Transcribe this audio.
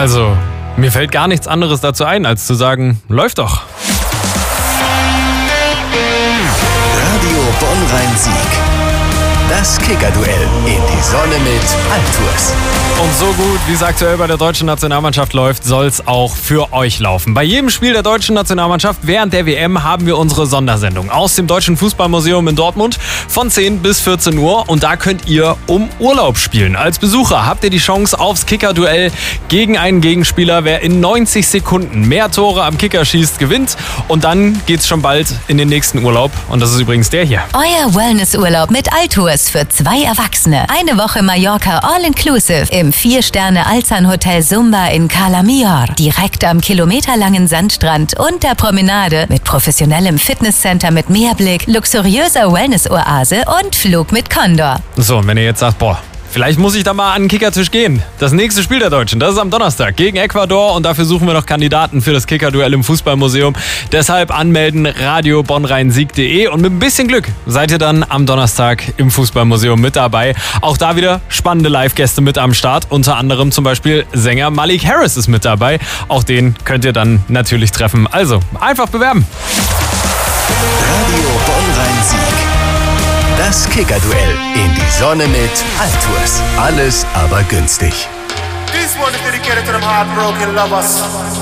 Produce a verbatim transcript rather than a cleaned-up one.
Also, mir fällt gar nichts anderes dazu ein, als zu sagen, läuft doch. Radio Bonn-Rhein-Sieg. Das Kicker-Duell in die Sonne mit Altours. Und so gut, wie es aktuell bei der deutschen Nationalmannschaft läuft, soll es auch für euch laufen. Bei jedem Spiel der deutschen Nationalmannschaft während der W M haben wir unsere Sondersendung aus dem Deutschen Fußballmuseum in Dortmund von zehn bis vierzehn Uhr. Und da könnt ihr um Urlaub spielen. Als Besucher habt ihr die Chance aufs Kicker-Duell gegen einen Gegenspieler. Wer in neunzig Sekunden mehr Tore am Kicker schießt, gewinnt. Und dann geht's schon bald in den nächsten Urlaub. Und das ist übrigens der hier. Euer Wellnessurlaub mit Altours für zwei Erwachsene. Eine Woche Mallorca All-Inclusive im vier-Sterne-Alzan-Hotel Sumba in Cala Millor. Direkt am kilometerlangen Sandstrand und der Promenade mit professionellem Fitnesscenter mit Meerblick, luxuriöser Wellness-Oase und Flug mit Condor. So, und wenn ihr jetzt sagt, boah, vielleicht muss ich da mal an den Kickertisch gehen. Das nächste Spiel der Deutschen, das ist am Donnerstag gegen Ecuador und dafür suchen wir noch Kandidaten für das Kicker-Duell im Fußballmuseum. Deshalb anmelden radio bonn rhein sieg punkt de und mit ein bisschen Glück seid ihr dann am Donnerstag im Fußballmuseum mit dabei. Auch da wieder spannende Live-Gäste mit am Start. Unter anderem zum Beispiel Sänger Malik Harris ist mit dabei. Auch den könnt ihr dann natürlich treffen. Also, einfach bewerben. Radio Bonn-Rhein-Sieg. Das Kicker-Duell in die Sonne mit Altours. Alles aber günstig. This one is dedicated to them heartbroken lovers.